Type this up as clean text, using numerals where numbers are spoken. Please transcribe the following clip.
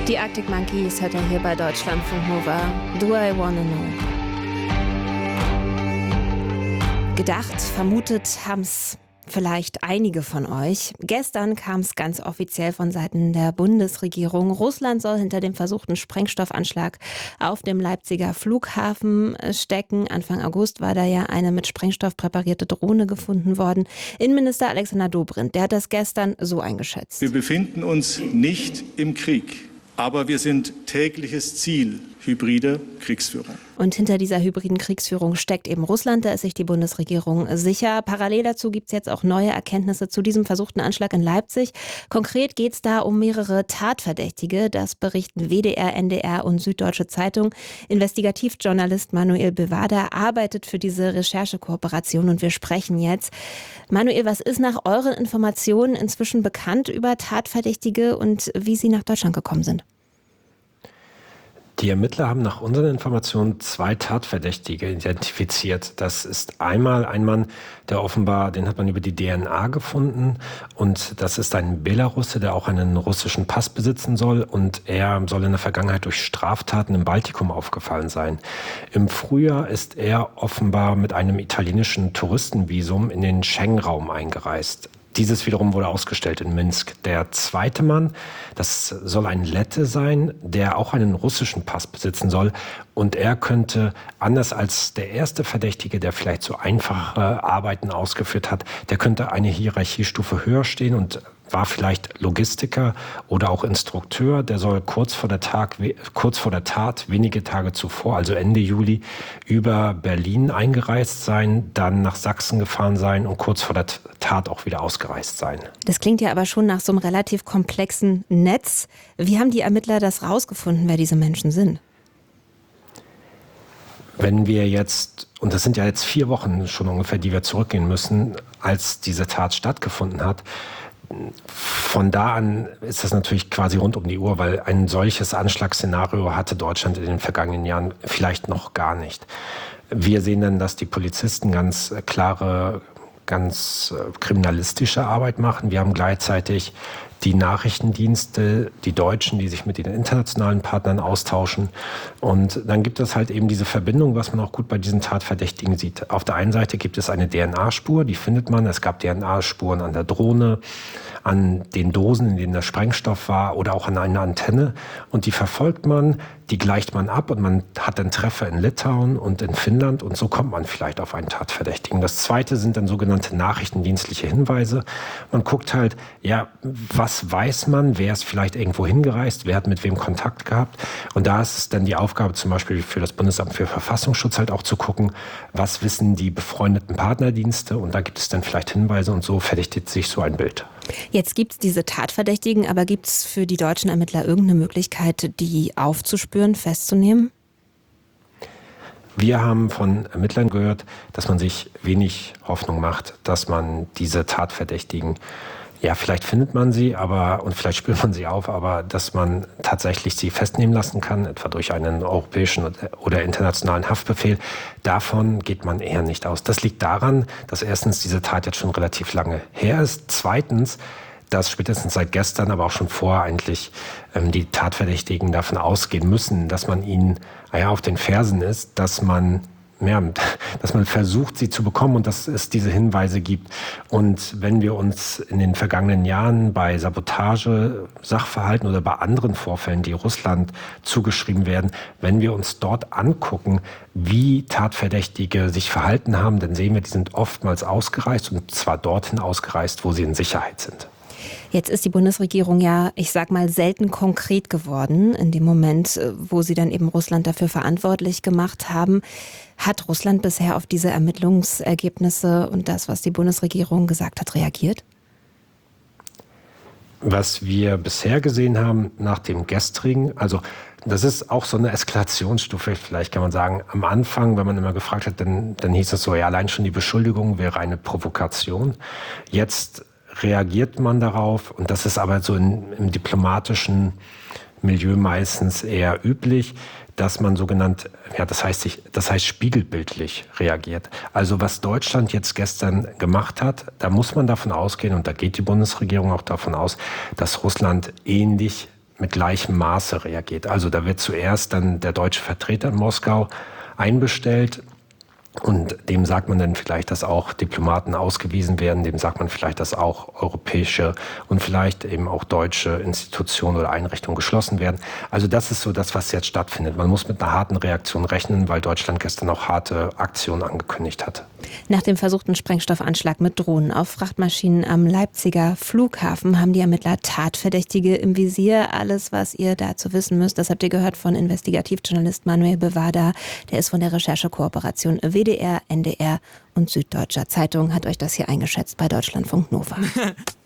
Die Arctic Monkeys hört er hier bei Deutschlandfunk Nova. Do I Wanna Know? Gedacht, vermutet haben's vielleicht einige von euch. Gestern kam es ganz offiziell von Seiten der Bundesregierung. Russland soll hinter dem versuchten Sprengstoffanschlag auf dem Leipziger Flughafen stecken. Anfang August war da ja eine mit Sprengstoff präparierte Drohne gefunden worden. Innenminister Alexander Dobrindt, der hat das gestern so eingeschätzt. Wir befinden uns nicht im Krieg, aber wir sind tägliches Ziel hybrider Kriegsführung. Und hinter dieser hybriden Kriegsführung steckt eben Russland, da ist sich die Bundesregierung sicher. Parallel dazu gibt es jetzt auch neue Erkenntnisse zu diesem versuchten Anschlag in Leipzig. Konkret geht es da um mehrere Tatverdächtige. Das berichten WDR, NDR und Süddeutsche Zeitung. Investigativjournalist Manuel Bevada arbeitet für diese Recherchekooperation und wir sprechen jetzt. Manuel, was ist nach euren Informationen inzwischen bekannt über Tatverdächtige und wie sie nach Deutschland gekommen sind? Die Ermittler haben nach unseren Informationen 2 Tatverdächtige identifiziert. Das ist einmal ein Mann, der offenbar, den hat man über die DNA gefunden. Und das ist ein Belarusse, der auch einen russischen Pass besitzen soll. Und er soll in der Vergangenheit durch Straftaten im Baltikum aufgefallen sein. Im Frühjahr ist er offenbar mit einem italienischen Touristenvisum in den Schengen-Raum eingereist. Dieses wiederum wurde ausgestellt in Minsk. Der zweite Mann, das soll ein Lette sein, der auch einen russischen Pass besitzen soll. Und er könnte, anders als der erste Verdächtige, der vielleicht so einfache Arbeiten ausgeführt hat, der könnte eine Hierarchiestufe höher stehen und war vielleicht Logistiker oder auch Instrukteur. Der soll kurz vor der Tat, wenige Tage zuvor, also Ende Juli, über Berlin eingereist sein, dann nach Sachsen gefahren sein und kurz vor der Tat auch wieder ausgereist sein. Das klingt ja aber schon nach so einem relativ komplexen Netz. Wie haben die Ermittler das rausgefunden, wer diese Menschen sind? Wenn wir jetzt, und das sind ja jetzt 4 Wochen schon ungefähr, die wir zurückgehen müssen, als diese Tat stattgefunden hat, von da an ist das natürlich quasi rund um die Uhr, weil ein solches Anschlagsszenario hatte Deutschland in den vergangenen Jahren vielleicht noch gar nicht. Wir sehen dann, dass die Polizisten ganz klare, ganz kriminalistische Arbeit machen. Wir haben gleichzeitig die Nachrichtendienste, die Deutschen, die sich mit den internationalen Partnern austauschen. Und dann gibt es halt eben diese Verbindung, was man auch gut bei diesen Tatverdächtigen sieht. Auf der einen Seite gibt es eine DNA-Spur, die findet man. Es gab DNA-Spuren an der Drohne, an den Dosen, in denen der Sprengstoff war oder auch an einer Antenne. Und die verfolgt man, die gleicht man ab und man hat dann Treffer in Litauen und in Finnland und so kommt man vielleicht auf einen Tatverdächtigen. Das zweite sind dann sogenannte nachrichtendienstliche Hinweise. Man guckt halt, ja, was weiß man, wer ist vielleicht irgendwo hingereist, wer hat mit wem Kontakt gehabt. Und da ist es dann die Aufgabe zum Beispiel für das Bundesamt für Verfassungsschutz halt auch zu gucken, was wissen die befreundeten Partnerdienste und da gibt es dann vielleicht Hinweise und so verdichtet sich so ein Bild. Jetzt gibt es diese Tatverdächtigen, aber gibt es für die deutschen Ermittler irgendeine Möglichkeit, die aufzuspüren, festzunehmen? Wir haben von Ermittlern gehört, dass man sich wenig Hoffnung macht, dass man diese Tatverdächtigen, ja, vielleicht findet man sie, und vielleicht spürt man sie auf, aber dass man tatsächlich sie festnehmen lassen kann, etwa durch einen europäischen oder internationalen Haftbefehl, davon geht man eher nicht aus. Das liegt daran, dass erstens diese Tat jetzt schon relativ lange her ist. Zweitens, dass spätestens seit gestern, aber auch schon vorher eigentlich die Tatverdächtigen davon ausgehen müssen, dass man ihnen auf den Fersen ist, dass man versucht, sie zu bekommen und dass es diese Hinweise gibt. Und wenn wir uns in den vergangenen Jahren bei Sabotage, Sachverhalten oder bei anderen Vorfällen, die Russland zugeschrieben werden, wenn wir uns dort angucken, wie Tatverdächtige sich verhalten haben, dann sehen wir, die sind oftmals ausgereist und zwar dorthin ausgereist, wo sie in Sicherheit sind. Jetzt ist die Bundesregierung ja, ich sag mal, selten konkret geworden in dem Moment, wo sie dann eben Russland dafür verantwortlich gemacht haben. Hat Russland bisher auf diese Ermittlungsergebnisse und das, was die Bundesregierung gesagt hat, reagiert? Was wir bisher gesehen haben nach dem gestrigen, also das ist auch so eine Eskalationsstufe, vielleicht kann man sagen. Am Anfang, wenn man immer gefragt hat, dann hieß es so, ja, allein schon die Beschuldigung wäre eine Provokation. Jetzt reagiert man darauf und das ist aber so im diplomatischen Milieu meistens eher üblich, dass man sogenannt, das heißt spiegelbildlich reagiert. Also was Deutschland jetzt gestern gemacht hat, da muss man davon ausgehen und da geht die Bundesregierung auch davon aus, dass Russland ähnlich mit gleichem Maße reagiert. Also da wird zuerst dann der deutsche Vertreter in Moskau einbestellt. Und dem sagt man dann vielleicht, dass auch Diplomaten ausgewiesen werden. Dem sagt man vielleicht, dass auch europäische und vielleicht eben auch deutsche Institutionen oder Einrichtungen geschlossen werden. Also das ist so das, was jetzt stattfindet. Man muss mit einer harten Reaktion rechnen, weil Deutschland gestern auch harte Aktionen angekündigt hat. Nach dem versuchten Sprengstoffanschlag mit Drohnen auf Frachtmaschinen am Leipziger Flughafen haben die Ermittler Tatverdächtige im Visier. Alles, was ihr dazu wissen müsst, das habt ihr gehört von Investigativjournalist Manuel Bevada. Der ist von der Recherchekooperation WDR, NDR und Süddeutscher Zeitung, hat euch das hier eingeschätzt bei Deutschlandfunk Nova.